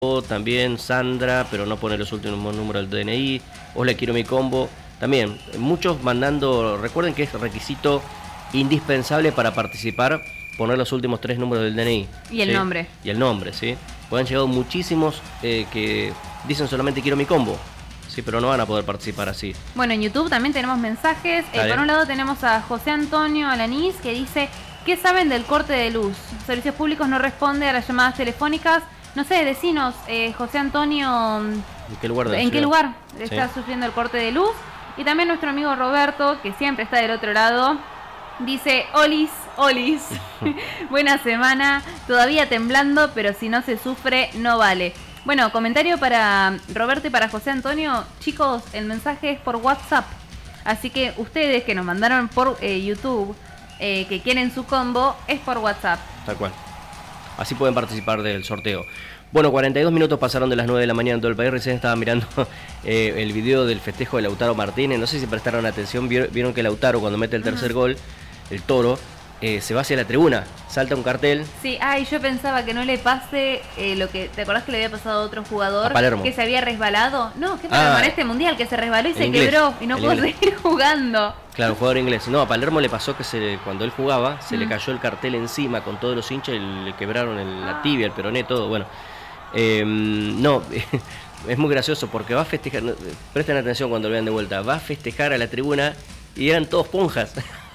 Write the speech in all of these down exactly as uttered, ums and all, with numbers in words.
O también Sandra, pero no pone los últimos números del D N I. Hola, quiero mi combo. También, muchos mandando, recuerden que es requisito indispensable para participar, poner los últimos tres números del D N I. Y el ¿sí? nombre. Y el nombre, ¿sí? Pues han llegado muchísimos eh, que dicen solamente quiero mi combo. Sí, pero no van a poder participar así. Bueno, en YouTube también tenemos mensajes. Eh, por un lado tenemos a José Antonio Alanís que dice: ¿qué saben del corte de luz? Servicios Públicos no responde a las llamadas telefónicas. No sé, decinos, eh, José Antonio, ¿En qué lugar de la ¿en qué ciudad? lugar Sí. está sufriendo el corte de luz? Y también nuestro amigo Roberto, que siempre está del otro lado, dice: Olis, Olis, buena semana, todavía temblando, pero si no se sufre, no vale. Bueno, comentario para Roberto y para José Antonio. Chicos, el mensaje es por WhatsApp. Así que ustedes que nos mandaron por eh, YouTube, eh, que quieren su combo, es por WhatsApp. Tal cual. Así pueden participar del sorteo. Bueno, cuarenta y dos minutos pasaron de las nueve de la mañana en todo el país. Recién estaba mirando eh, el video del festejo de Lautaro Martínez. No sé si prestaron atención. Vieron que Lautaro, cuando mete el tercer uh-huh. gol, el Toro, eh, se va hacia la tribuna. Salta un cartel. Sí, ay, yo pensaba que no le pase eh, lo que... ¿Te acordás que le había pasado a otro jugador? A Palermo. Que se había resbalado. No, ¿qué Palermo? Ah, en este mundial, que se resbaló y se inglés, quebró y no pudo seguir jugando. Claro, un jugador inglés. No, a Palermo le pasó que se, cuando él jugaba, se mm. le cayó el cartel encima con todos los hinchas y le quebraron el, la tibia, el peroné, todo. Bueno, eh, no, es muy gracioso porque va a festejar, presten atención cuando lo vean de vuelta, va a festejar a la tribuna y eran todos ponjas.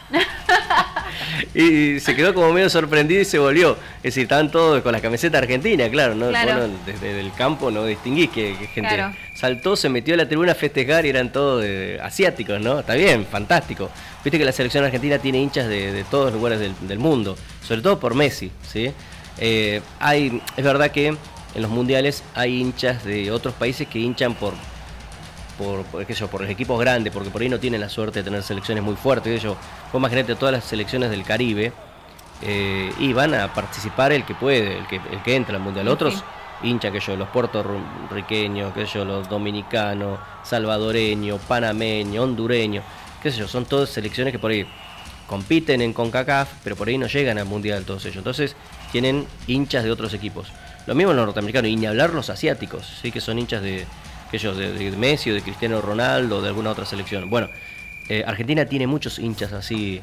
Y se quedó como medio sorprendido y se volvió. Es decir, estaban todos con la camiseta argentina, claro, ¿no? Claro. Bueno, desde el campo no distinguís que, que gente claro. saltó, se metió a la tribuna a festejar y eran todos de, asiáticos, ¿no? Está bien, fantástico. Viste que la selección argentina tiene hinchas de, de todos los lugares del, del mundo, sobre todo por Messi, ¿sí? Eh, hay, es verdad que en los mundiales hay hinchas de otros países que hinchan por por, por, qué sé yo, por los equipos grandes, porque por ahí no tienen la suerte de tener selecciones muy fuertes. Qué sé yo, vos imaginate todas las selecciones del Caribe eh, y van a participar el que puede, el que, el que entra al mundial. Otros sí. Hincha, que yo, los puertorriqueños, que yo, los dominicanos, salvadoreños, panameños, hondureños, qué sé yo, son todas selecciones que por ahí compiten en CONCACAF, pero por ahí no llegan al mundial todos ellos. Entonces tienen hinchas de otros equipos. Lo mismo los norteamericanos, y ni hablar los asiáticos, sí, que son hinchas de que ellos de, de Messi o de Cristiano Ronaldo o de alguna otra selección. Bueno, eh, Argentina tiene muchos hinchas así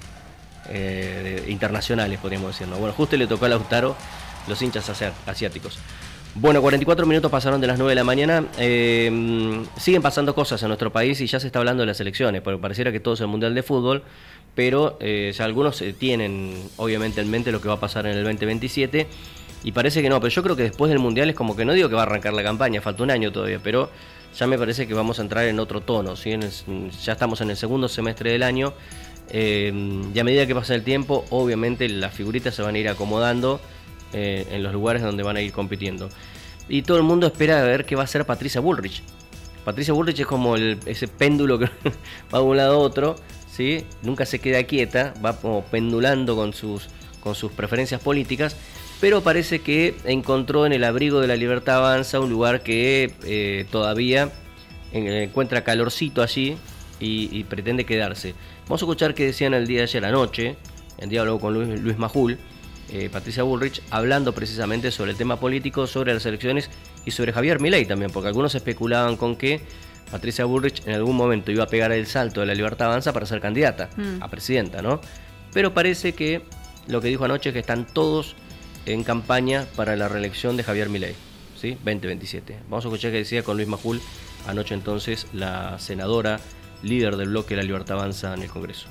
eh, de, internacionales, podríamos decirlo. Bueno, justo le tocó a Lautaro los hinchas asiáticos. Bueno, cuarenta y cuatro minutos pasaron de las nueve de la mañana. Eh, siguen pasando cosas en nuestro país y ya se está hablando de las elecciones, porque pareciera que todo es el Mundial de Fútbol, pero eh, ya algunos eh, tienen obviamente en mente lo que va a pasar en el veinte veintisiete. Y parece que no, pero yo creo que después del Mundial es como que no digo que va a arrancar la campaña, falta un año todavía, pero ya me parece que vamos a entrar en otro tono, ¿sí? En el, ya estamos en el segundo semestre del año, eh, y a medida que pasa el tiempo, obviamente las figuritas se van a ir acomodando eh, en los lugares donde van a ir compitiendo. Y todo el mundo espera a ver qué va a hacer Patricia Bullrich. Patricia Bullrich es como el, ese péndulo que va de un lado a otro, ¿sí? Nunca se queda quieta, va como pendulando con sus, con sus preferencias políticas. Pero parece que encontró en el abrigo de la Libertad Avanza un lugar que eh, todavía encuentra calorcito allí y, y pretende quedarse. Vamos a escuchar qué decían el día de ayer anoche, en diálogo con Luis, Luis Majul, eh, Patricia Bullrich, hablando precisamente sobre el tema político, sobre las elecciones y sobre Javier Milei también, porque algunos especulaban con que Patricia Bullrich en algún momento iba a pegar el salto de la Libertad Avanza para ser candidata mm. a presidenta, ¿no? Pero parece que lo que dijo anoche es que están todos en campaña para la reelección de Javier Milei, ¿sí? veinte veintisiete. Vamos a escuchar qué decía con Luis Majul anoche entonces la senadora, líder del bloque de la Libertad Avanza en el Congreso.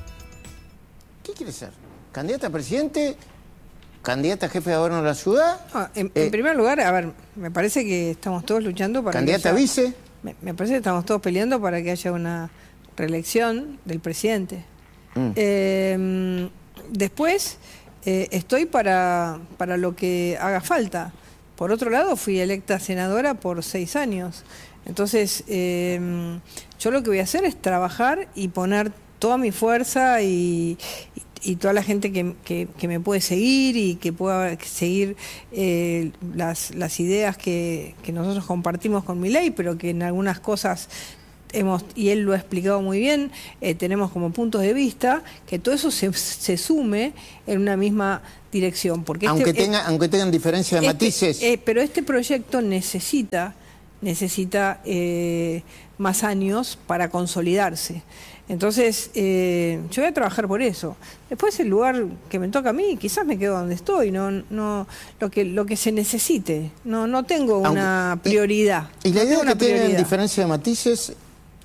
¿Qué quiere ser? ¿Candidata a presidente? ¿Candidata a jefe de gobierno de la ciudad? No, en, eh, en primer lugar, a ver, me parece que estamos todos luchando para ¿Candidata a vice? Me, me parece que estamos todos peleando para que haya una reelección del presidente. Mm. Eh, después... Eh, estoy para, para lo que haga falta. Por otro lado, fui electa senadora por seis años. Entonces, eh, yo lo que voy a hacer es trabajar y poner toda mi fuerza y, y, y toda la gente que, que, que me puede seguir y que pueda seguir eh, las, las ideas que, que nosotros compartimos con Milei, pero que en algunas cosas hemos, y él lo ha explicado muy bien, eh, tenemos como puntos de vista, que todo eso se, se sume en una misma dirección. Porque aunque, este, tenga, eh, aunque tengan diferencia de este, matices. Eh, pero este proyecto necesita, necesita eh, más años para consolidarse. Entonces, eh, yo voy a trabajar por eso. Después el lugar que me toca a mí, quizás me quedo donde estoy, no, no, lo que, lo que se necesite. No, no tengo una Aunque, prioridad. Y, y la no idea tengo de que tengan prioridad. diferencia de matices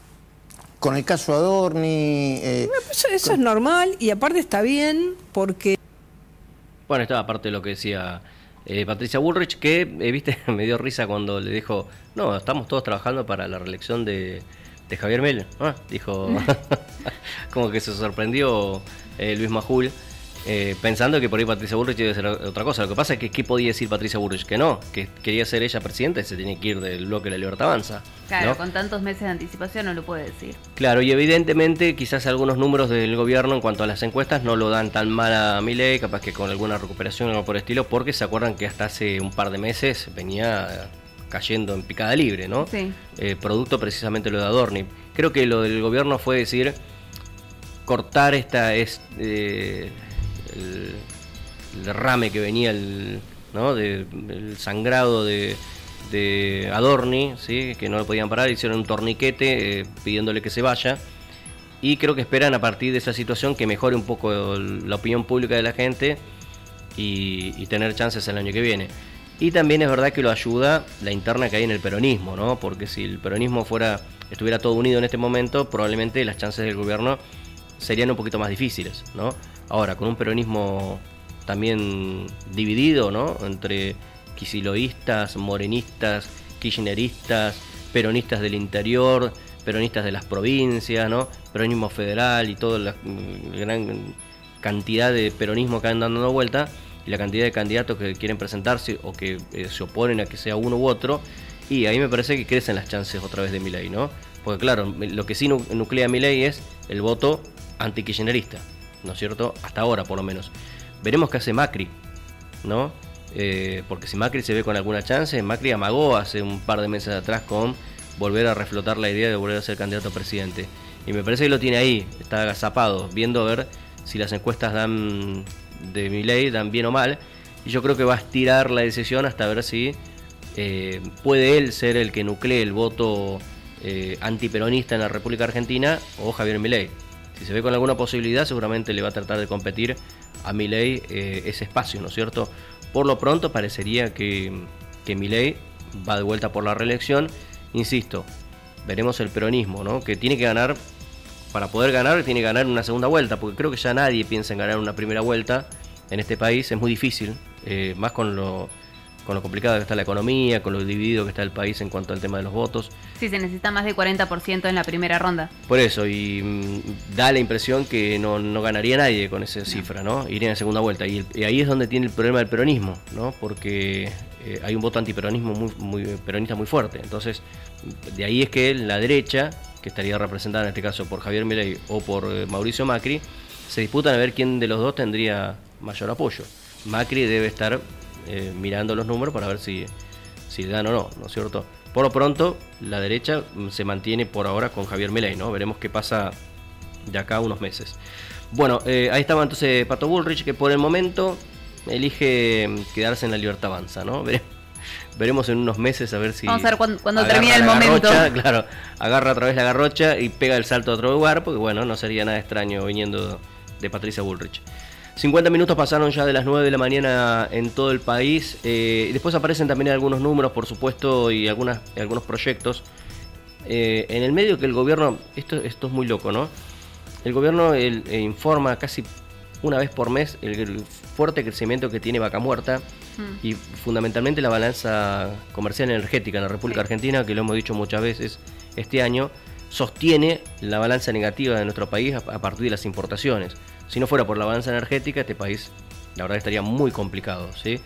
con el caso Adorni. Eh, Eso, eso con... es normal y aparte está bien porque... Bueno, estaba aparte de lo que decía eh, Patricia Bullrich, que, eh, viste, me dio risa cuando le dijo, no, estamos todos trabajando para la reelección de... de Javier Milei, ah, dijo, como que se sorprendió eh, Luis Majul, eh, pensando que por ahí Patricia Bullrich iba a ser otra cosa. Lo que pasa es que, ¿qué podía decir Patricia Bullrich? Que no, que quería ser ella presidenta y se tenía que ir del bloque de la Libertad Avanza. Claro, ¿no? con tantos meses de anticipación no lo puede decir. Claro, y evidentemente quizás algunos números del gobierno en cuanto a las encuestas no lo dan tan mal a Milei, capaz que con alguna recuperación o algo por el estilo, porque se acuerdan que hasta hace un par de meses venía cayendo en picada libre, ¿no? Sí. Eh, producto precisamente lo de Adorni. Creo que lo del gobierno fue decir cortar esta es eh, el, el derrame que venía el, ¿no? de, el sangrado de, de Adorni, ¿sí? Que no lo podían parar, hicieron un torniquete eh, pidiéndole que se vaya. Y creo que esperan a partir de esa situación que mejore un poco la opinión pública de la gente y, y tener chances el año que viene. Y también es verdad que lo ayuda la interna que hay en el peronismo, ¿no? Porque si el peronismo fuera estuviera todo unido en este momento, probablemente las chances del gobierno serían un poquito más difíciles, ¿no? Ahora, con un peronismo también dividido, ¿no? Entre kicilloístas, morenistas, kirchneristas, peronistas del interior, peronistas de las provincias, ¿no? Peronismo federal y toda la gran cantidad de peronismo que andan dando vuelta, y la cantidad de candidatos que quieren presentarse o que eh, se oponen a que sea uno u otro, y ahí me parece que crecen las chances otra vez de Milei, ¿no? Porque claro, lo que sí nuclea Milei es el voto anti-kirchnerista, ¿no es cierto? Hasta ahora, por lo menos. Veremos qué hace Macri, ¿no? Eh, porque si Macri se ve con alguna chance, Macri amagó hace un par de meses atrás con volver a reflotar la idea de volver a ser candidato a presidente. Y me parece que lo tiene ahí, está agazapado, viendo a ver si las encuestas dan de Milei dan bien o mal, y yo creo que va a estirar la decisión hasta ver si eh, puede él ser el que nuclee el voto eh, antiperonista en la República Argentina o Javier Milei. Si se ve con alguna posibilidad, seguramente le va a tratar de competir a Milei eh, ese espacio, ¿no es cierto? Por lo pronto parecería que, que Milei va de vuelta por la reelección. Insisto, veremos el peronismo, ¿no? Que tiene que ganar. Para poder ganar, tiene que ganar una segunda vuelta, porque creo que ya nadie piensa en ganar una primera vuelta en este país. Es muy difícil, eh, más con lo, con lo complicado que está la economía, con lo dividido que está el país en cuanto al tema de los votos. Sí, se necesita más de cuarenta por ciento en la primera ronda. Por eso, y mmm, da la impresión que no, no ganaría nadie con esa cifra, ¿no? Iría en segunda vuelta. Y, el, y ahí es donde tiene el problema del peronismo, ¿no? Porque eh, hay un voto antiperonismo muy, muy peronista muy fuerte. Entonces, de ahí es que la derecha, que estaría representada en este caso por Javier Milei o por eh, Mauricio Macri, se disputan a ver quién de los dos tendría mayor apoyo. Macri debe estar eh, mirando los números para ver si, si le dan o no, ¿no es cierto? Por lo pronto, la derecha se mantiene por ahora con Javier Milei, ¿no? Veremos qué pasa de acá a unos meses. Bueno, eh, ahí estaba entonces Pato Bullrich, que por el momento elige quedarse en la Libertad Avanza, ¿no? Veremos. Veremos en unos meses a ver si... Vamos a ver cuando, cuando termine el momento. Garrocha, claro, agarra otra vez la garrocha y pega el salto a otro lugar, porque bueno, no sería nada extraño viniendo de Patricia Bullrich. cincuenta minutos pasaron ya de las nueve de la mañana en todo el país. Eh, después aparecen también algunos números, por supuesto, y algunas, algunos proyectos. Eh, en el medio que el gobierno... Esto, esto es muy loco, ¿no? El gobierno el, eh, informa casi una vez por mes el, el fuerte crecimiento que tiene Vaca Muerta mm. y fundamentalmente la balanza comercial energética en la República sí. Argentina, que lo hemos dicho muchas veces este año, sostiene la balanza negativa de nuestro país a, a partir de las importaciones. Si no fuera por la balanza energética, este país, la verdad, estaría muy complicado, ¿sí?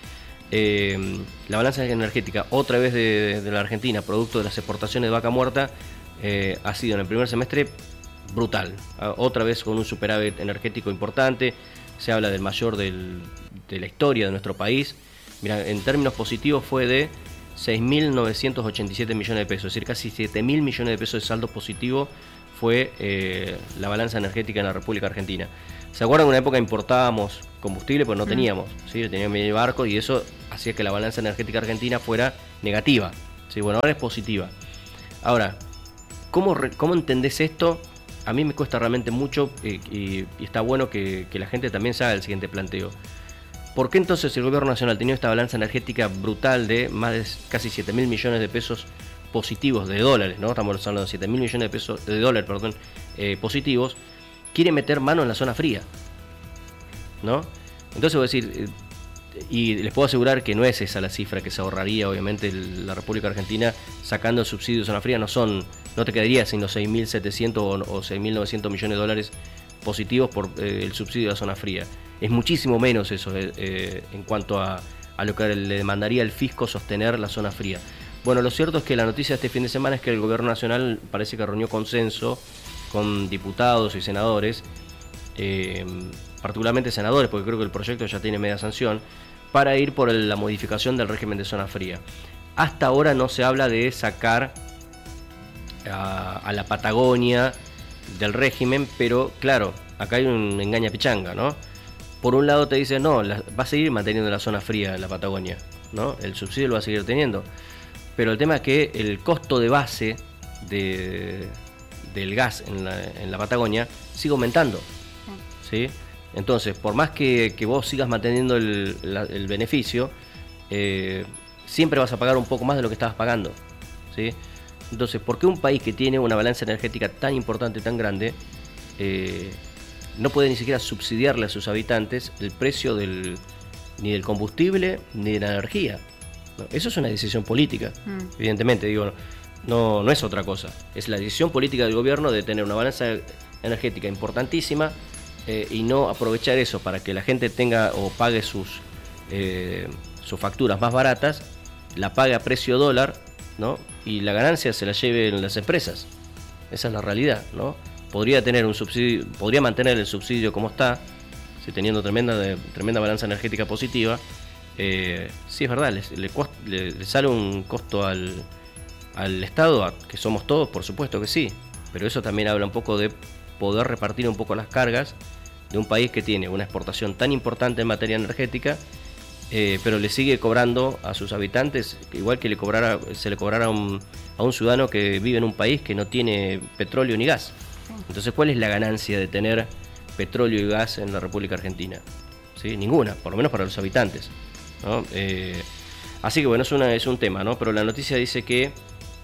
Eh, la balanza energética, otra vez de, de la Argentina, producto de las exportaciones de Vaca Muerta, eh, ha sido en el primer semestre brutal. Otra vez con un superávit energético importante. Se habla del mayor del, de la historia de nuestro país. Mira, en términos positivos fue de seis mil novecientos ochenta y siete millones de pesos, es decir, casi siete mil millones de pesos de saldo positivo fue eh, la balanza energética en la República Argentina. ¿Se acuerdan que en una época importábamos combustible? Pues no teníamos, ¿sí? Teníamos medio barco y eso hacía que la balanza energética argentina fuera negativa, ¿sí? Bueno, ahora es positiva. Ahora, ¿cómo, re, cómo entendés esto? A mí me cuesta realmente mucho eh, y, y está bueno que, que la gente también se haga el siguiente planteo. ¿Por qué entonces el gobierno nacional tenía esta balanza energética brutal de más de casi siete mil millones de pesos positivos de dólares, ¿no? Estamos hablando de siete mil millones de pesos de dólares, perdón, eh, positivos, quiere meter mano en la zona fría, ¿no? Entonces voy a decir, eh, y les puedo asegurar que no es esa la cifra que se ahorraría, obviamente, el, la República Argentina sacando el subsidio de zona fría, no son, no te quedaría sin los seis mil setecientos o, o seis mil novecientos millones de dólares positivos por eh, el subsidio de la zona fría. Es muchísimo menos eso eh, eh, en cuanto a, a lo que le demandaría el fisco sostener la zona fría. Bueno, lo cierto es que la noticia de este fin de semana es que el gobierno nacional parece que reunió consenso con diputados y senadores, eh, particularmente senadores, porque creo que el proyecto ya tiene media sanción, para ir por el, la modificación del régimen de zona fría. Hasta ahora no se habla de sacar a, a la Patagonia del régimen, pero claro, acá hay un engaña pichanga, ¿no? Por un lado te dicen, no, la, va a seguir manteniendo la zona fría en la Patagonia, ¿no? El subsidio lo va a seguir teniendo. Pero el tema es que el costo de base de, del gas en la, en la Patagonia sigue aumentando, ¿sí? Entonces, por más que, que vos sigas manteniendo el, la, el beneficio, eh, siempre vas a pagar un poco más de lo que estabas pagando, ¿sí? Entonces, ¿por qué un país que tiene una balanza energética tan importante, tan grande, eh, no puede ni siquiera subsidiarle a sus habitantes el precio del, ni del combustible ni de la energía? No, eso es una decisión política, mm. evidentemente, digo, no, no es otra cosa. Es la decisión política del gobierno de tener una balanza energética importantísima eh, y no aprovechar eso para que la gente tenga o pague sus, eh, sus facturas más baratas, la pague a precio dólar, ¿no? Y la ganancia se la lleven las empresas. Esa es la realidad, ¿no? Podría tener un subsidio, podría mantener el subsidio como está, si teniendo tremenda, de, tremenda balanza energética positiva. Eh, sí, es verdad, le, le, le, le sale un costo al, al Estado, a, que somos todos, por supuesto que sí, pero eso también habla un poco de poder repartir un poco las cargas de un país que tiene una exportación tan importante en materia energética, eh, pero le sigue cobrando a sus habitantes igual que le cobrara, se le cobrara a un, a un ciudadano que vive en un país que no tiene petróleo ni gas. Entonces, ¿cuál es la ganancia de tener petróleo y gas en la República Argentina? ¿Sí? Ninguna, por lo menos para los habitantes, ¿no? Eh, así que bueno, es, una, es un tema, ¿no? Pero la noticia dice que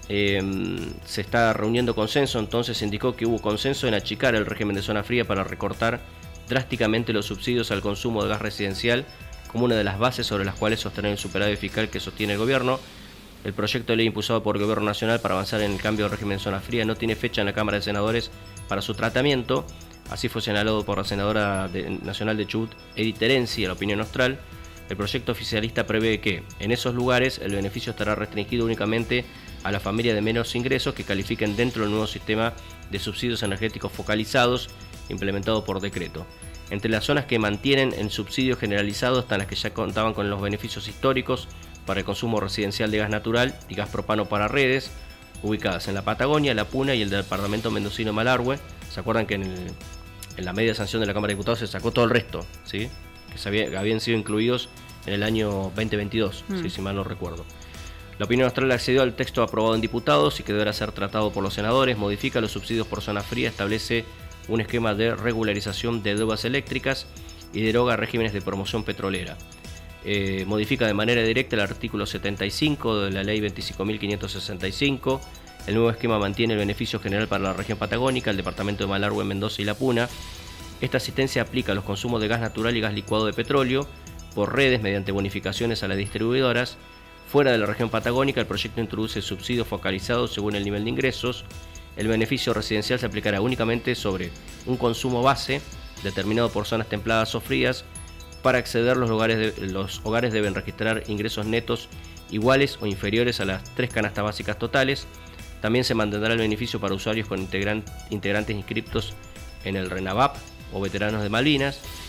eh, se está reuniendo consenso, entonces se indicó que hubo consenso en achicar el régimen de zona fría para recortar drásticamente los subsidios al consumo de gas residencial como una de las bases sobre las cuales sostener el superávit fiscal que sostiene el gobierno. El proyecto de ley impulsado por el Gobierno Nacional para avanzar en el cambio de régimen de zona fría no tiene fecha en la Cámara de Senadores para su tratamiento. Así fue señalado por la senadora de, nacional de Chubut, Edith Terenzi, a la Opinión Austral. El proyecto oficialista prevé que, en esos lugares, el beneficio estará restringido únicamente a las familias de menos ingresos que califiquen dentro del nuevo sistema de subsidios energéticos focalizados implementado por decreto. Entre las zonas que mantienen el subsidio generalizado están las que ya contaban con los beneficios históricos para el consumo residencial de gas natural y gas propano para redes, ubicadas en la Patagonia, la Puna y el departamento mendocino Malargüe. ¿Se acuerdan que en, el, en la media sanción de la Cámara de Diputados se sacó todo el resto, ¿sí? Que, se había, que habían sido incluidos en el año veinte veintidós, mm. ¿sí? Si mal no recuerdo. La Opinión Austral accedió al texto aprobado en diputados y que deberá ser tratado por los senadores. Modifica los subsidios por zona fría, establece un esquema de regularización de deudas eléctricas y deroga regímenes de promoción petrolera. Eh, modifica de manera directa el artículo setenta y cinco de la ley veinticinco mil quinientos sesenta y cinco. El nuevo esquema mantiene el beneficio general para la región patagónica, el departamento de Malargüe, Mendoza y La Puna. Esta asistencia aplica a los consumos de gas natural y gas licuado de petróleo por redes mediante bonificaciones a las distribuidoras. Fuera de la región patagónica, el proyecto introduce subsidios focalizados según el nivel de ingresos. El beneficio residencial se aplicará únicamente sobre un consumo base determinado por zonas templadas o frías. Para acceder, los hogares, de, los hogares deben registrar ingresos netos iguales o inferiores a las tres canastas básicas totales. También se mantendrá el beneficio para usuarios con integran, integrantes inscriptos en el RENAVAP o veteranos de Malvinas.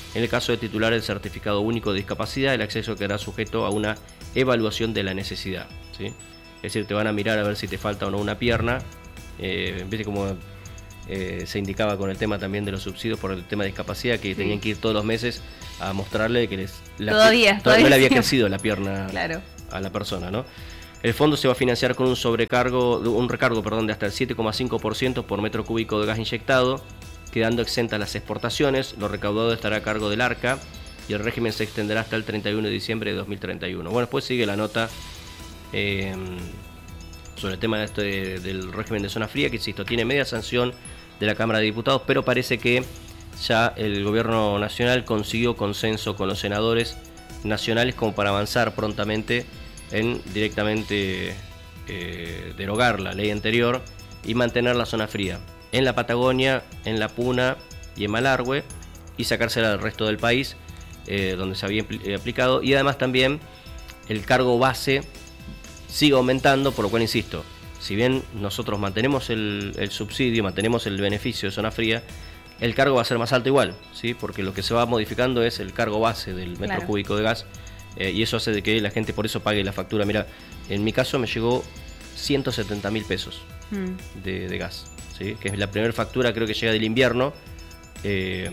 En el caso de titular el certificado único de discapacidad, el acceso quedará sujeto a una evaluación de la necesidad, ¿sí? Es decir, te van a mirar a ver si te falta o no una pierna. Eh, ¿Viste cómo eh, se indicaba con el tema también de los subsidios por el tema de discapacidad, que sí. tenían que ir todos los meses a mostrarle que les, la, todavía, todavía, todavía no le había sí. crecido la pierna claro. a la persona, ¿no? El fondo se va a financiar con un sobrecargo, un recargo, perdón, de hasta el siete coma cinco por ciento por metro cúbico de gas inyectado, quedando exentas las exportaciones. Lo recaudado estará a cargo del ARCA y el régimen se extenderá hasta el treinta y uno de diciembre de dos mil treinta y uno. Bueno, después sigue la nota eh, sobre el tema de este, del régimen de zona fría, que insisto, tiene media sanción de la Cámara de Diputados, pero parece que ya el gobierno nacional consiguió consenso con los senadores nacionales como para avanzar prontamente en directamente eh, derogar la ley anterior y mantener la zona fría en la Patagonia, en la Puna y en Malargüe, y sacársela del resto del país eh, donde se había impl- aplicado. Y además también el cargo base sigue aumentando, por lo cual insisto, si bien nosotros mantenemos el, el subsidio, mantenemos el beneficio de zona fría, el cargo va a ser más alto igual, ¿sí? Porque lo que se va modificando es el cargo base del metro claro. cúbico de gas. Eh, y eso hace de que la gente por eso pague la factura. Mira, en mi caso me llegó ciento setenta mil pesos mm. de, de gas, ¿sí? Que es la primera factura, creo que llega del invierno. Eh,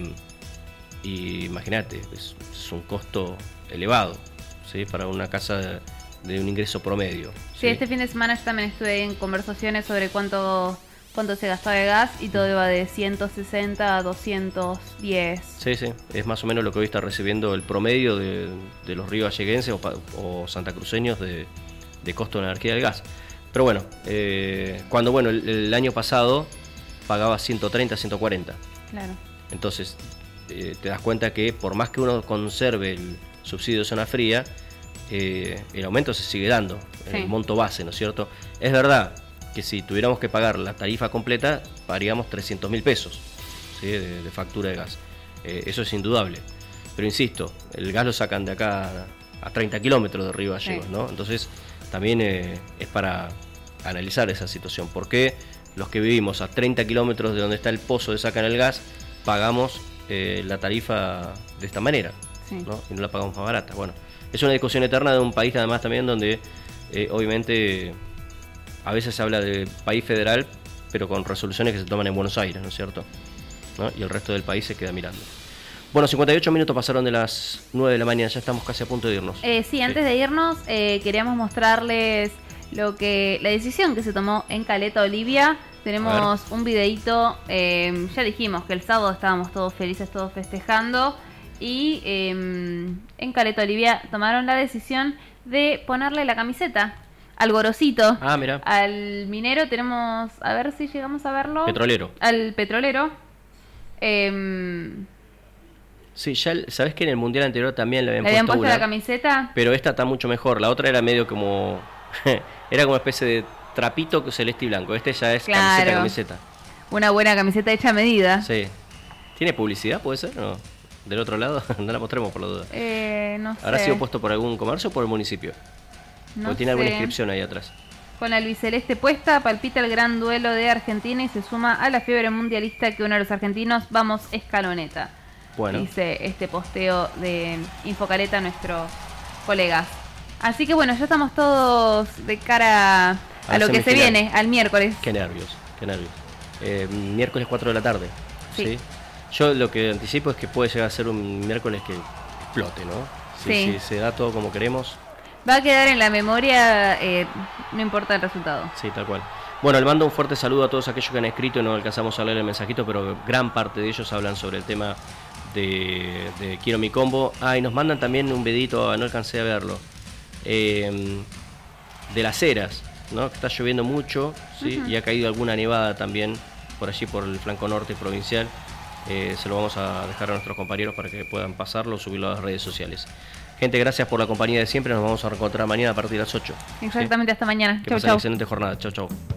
y imagínate, es, es un costo elevado, ¿sí? Para una casa de, de un ingreso promedio. Sí, ¿sí? Este fin de semana yo también estuve en conversaciones sobre cuánto... cuánto se gastaba de gas y todo iba de ciento sesenta a doscientos diez. Sí, sí, es más o menos lo que hoy está recibiendo el promedio de, de los ríos alleguenses o, o santacruceños de, de costo de la energía del gas. Pero bueno, eh, cuando bueno el, el año pasado pagaba ciento treinta, ciento cuarenta. Claro. Entonces eh, te das cuenta que por más que uno conserve el subsidio de zona fría, eh, el aumento se sigue dando, sí. el monto base, ¿no es cierto? Es verdad que si tuviéramos que pagar la tarifa completa, pagaríamos trescientos mil pesos, ¿sí? de, de factura de gas. Eh, eso es indudable. Pero insisto, el gas lo sacan de acá a treinta kilómetros de Río Gallegos, sí. ¿no? Entonces también eh, es para analizar esa situación. ¿Por qué los que vivimos a treinta kilómetros de donde está el pozo de sacan el gas, pagamos eh, la tarifa de esta manera, sí. ¿no? Y no la pagamos más barata? Bueno, es una discusión eterna de un país además también donde eh, obviamente... A veces se habla de país federal, pero con resoluciones que se toman en Buenos Aires, ¿no es cierto? ¿No? Y el resto del país se queda mirando. Bueno, cincuenta y ocho minutos pasaron de las nueve de la mañana, ya estamos casi a punto de irnos. Eh, sí, antes sí. de irnos, eh, queríamos mostrarles lo que la decisión que se tomó en Caleta Olivia. Tenemos un videíto, eh, ya dijimos que el sábado estábamos todos felices, todos festejando. Y eh, en Caleta Olivia tomaron la decisión de ponerle la camiseta al Gorosito, ah, mira. al minero. Tenemos, a ver si llegamos a verlo. Petrolero. Al petrolero. Eh, sí, ya sabes que en el mundial anterior también le habían, ¿le habían puesto, puesto una, la camiseta. Pero esta está mucho mejor. La otra era medio como era como una especie de trapito celeste y blanco. Este ya es claro. camiseta, camiseta. Una buena camiseta hecha a medida. Sí. ¿Tiene publicidad, puede ser? ¿No? Del otro lado, no la mostremos por la duda. Eh, no sé. ¿Habrá sido puesto por algún comercio o por el municipio? No Porque tiene sé. alguna inscripción ahí atrás. Con la albiceleste puesta, palpita el gran duelo de Argentina y se suma a la fiebre mundialista que une a los argentinos. Vamos, escaloneta. Bueno. Dice este posteo de Infocaleta, nuestros colegas. Así que bueno, ya estamos todos de cara a, a lo que se viene, al miércoles. Qué nervios, qué nervios. Eh, miércoles cuatro de la tarde. Sí. ¿sí? Yo lo que anticipo es que puede llegar a ser un miércoles que explote, ¿no? Si, sí. si se da todo como queremos. Va a quedar en la memoria, eh, no importa el resultado. Sí, tal cual. Bueno, le mando un fuerte saludo a todos aquellos que han escrito, no alcanzamos a leer el mensajito, pero gran parte de ellos hablan sobre el tema de, de Quiero mi combo. Ah, y nos mandan también un videito, no alcancé a verlo, eh, de las Heras, ¿no? Que está lloviendo mucho, ¿sí? Uh-huh. Y ha caído alguna nevada también por allí, por el flanco norte provincial. Eh, se lo vamos a dejar a nuestros compañeros para que puedan pasarlo o subirlo a las redes sociales. Gente, gracias por la compañía de siempre. Nos vamos a reencontrar mañana a partir de las ocho. Exactamente, ¿sí? Hasta mañana. Que Chau, pasen chau. excelente jornada. Chau, chau.